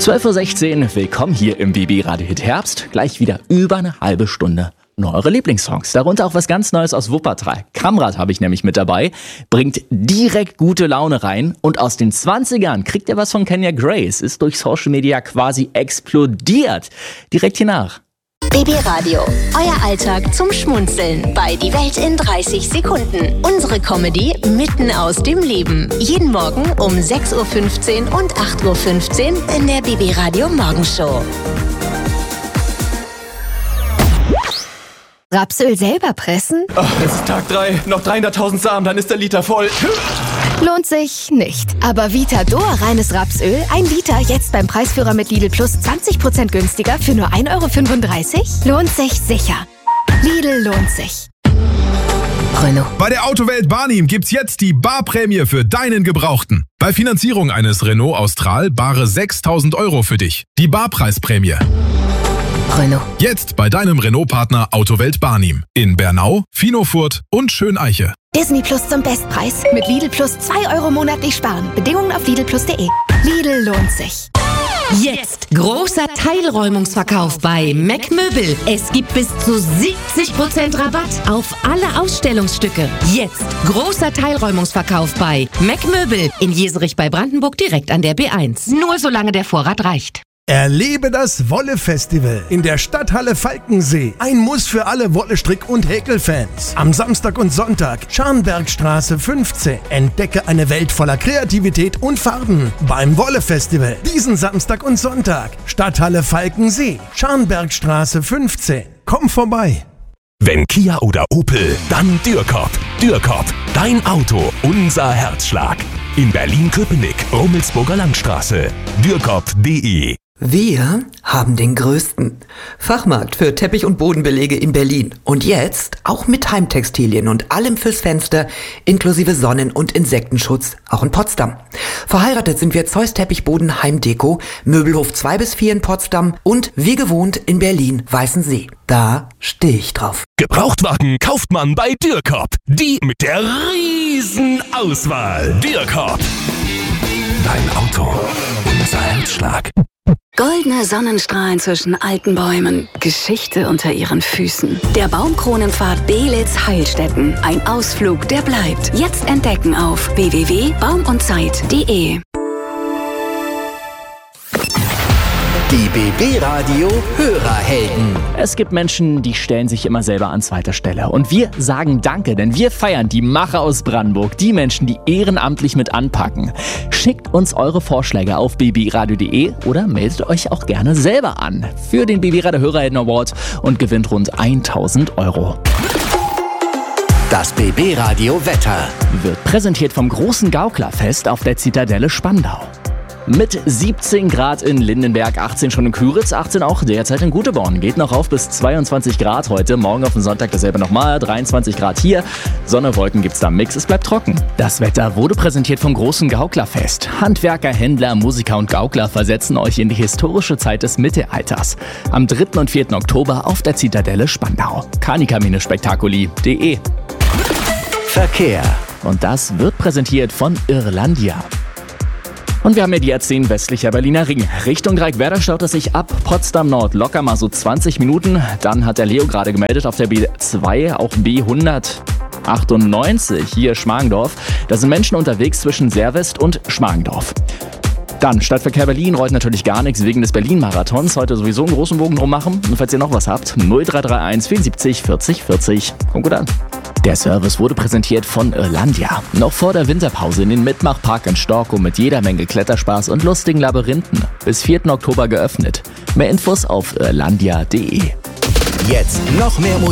12:16 Uhr, willkommen hier im BB Radio Hit Herbst. Gleich wieder über eine halbe Stunde eure Lieblingssongs. Darunter auch was ganz Neues aus Wuppertal. Kamrat habe ich nämlich mit dabei. Bringt direkt gute Laune rein. Und aus den 20ern kriegt er was von Kenya Grace. Ist durch Social Media quasi explodiert. Direkt hier nach. BB Radio, euer Alltag zum Schmunzeln bei Die Welt in 30 Sekunden. Unsere Comedy mitten aus dem Leben. Jeden Morgen um 6:15 Uhr und 8:15 Uhr in der BB Radio Morgenshow. Rapsöl selber pressen? Oh, es ist Tag 3, noch 300.000 Samen, dann ist der Liter voll. Lohnt sich nicht. Aber Vitador reines Rapsöl, 1 Liter, jetzt beim Preisführer mit Lidl Plus 20% günstiger für nur 1,35 €? Lohnt sich sicher. Lidl lohnt sich. Renault. Bei der Autowelt Barnim gibt's jetzt die Barprämie für deinen Gebrauchten. Bei Finanzierung eines Renault Austral bare 6.000 € für dich. Die Barpreisprämie. Renault. Jetzt bei deinem Renault-Partner Autowelt Barnim. In Bernau, Finofurt und Schöneiche. Disney Plus zum Bestpreis. Mit Lidl Plus 2 € monatlich sparen. Bedingungen auf lidlplus.de. Lidl lohnt sich. Jetzt großer Teilräumungsverkauf bei Mac Möbel. Es gibt bis zu 70% Rabatt auf alle Ausstellungsstücke. Jetzt großer Teilräumungsverkauf bei Mac Möbel in Jeserich bei Brandenburg direkt an der B1. Nur solange der Vorrat reicht. Erlebe das Wolle-Festival in der Stadthalle Falkensee. Ein Muss für alle Wolle-Strick- und Häkelfans. Am Samstag und Sonntag, Scharnbergstraße 15. Entdecke eine Welt voller Kreativität und Farben beim Wolle-Festival. Diesen Samstag und Sonntag, Stadthalle Falkensee, Scharnbergstraße 15. Komm vorbei. Wenn Kia oder Opel, dann Dürrkop. Dürrkop, dein Auto, unser Herzschlag. In Berlin-Köpenick, Rummelsburger Landstraße. Dürrkop.de. Wir haben den größten Fachmarkt für Teppich- und Bodenbelege in Berlin. Und jetzt auch mit Heimtextilien und allem fürs Fenster, inklusive Sonnen- und Insektenschutz, auch in Potsdam. Verheiratet sind wir Zeus Teppichboden Heimdeko, Möbelhof 2-4 in Potsdam und wie gewohnt in Berlin Weißensee. Da stehe ich drauf. Gebrauchtwagen kauft man bei Dürrkop. Die mit der riesen Auswahl. Dürrkop. Dein Auto, unser Herzschlag. Goldene Sonnenstrahlen zwischen alten Bäumen, Geschichte unter ihren Füßen. Der Baumkronenpfad Belitz-Heilstätten. Ein Ausflug, der bleibt. Jetzt entdecken auf www.baumundzeit.de. Die BB Radio Hörerhelden. Es gibt Menschen, die stellen sich immer selber an zweiter Stelle. Und wir sagen Danke, denn wir feiern die Macher aus Brandenburg, die Menschen, die ehrenamtlich mit anpacken. Schickt uns eure Vorschläge auf bbradio.de oder meldet euch auch gerne selber an für den BB Radio Hörerhelden Award und gewinnt rund 1.000 €. Das BB Radio Wetter wird präsentiert vom großen Gauklerfest auf der Zitadelle Spandau. Mit 17 Grad in Lindenberg, 18 schon in Küritz, 18 auch derzeit in Guteborn. Geht noch auf bis 22 Grad heute. Morgen auf den Sonntag dasselbe nochmal, 23 Grad hier. Sonne, Wolken gibt's da im Mix, es bleibt trocken. Das Wetter wurde präsentiert vom großen Gauklerfest. Handwerker, Händler, Musiker und Gaukler versetzen euch in die historische Zeit des Mittelalters. Am 3. und 4. Oktober auf der Zitadelle Spandau. Kanika-Spektakuli.de. Verkehr. Und das wird präsentiert von Irlandia. Und wir haben ja die A10 westlicher Berliner Ring. Richtung Dreieckwerder staut es sich ab Potsdam Nord locker mal so 20 Minuten. Dann hat der Leo gerade gemeldet auf der B2, auch B198 hier Schmargendorf. Da sind Menschen unterwegs zwischen Servest und Schmargendorf. Dann Stadtverkehr Berlin rollt natürlich gar nichts wegen des Berlin-Marathons. Heute sowieso einen großen Bogen drum machen. Und falls ihr noch was habt, 0331 74 40 40. Kommt gut an. Der Service wurde präsentiert von Irlandia. Noch vor der Winterpause in den Mitmachpark in Storkow mit jeder Menge Kletterspaß und lustigen Labyrinthen. Bis 4. Oktober geöffnet. Mehr Infos auf irlandia.de. Jetzt noch mehr Musik.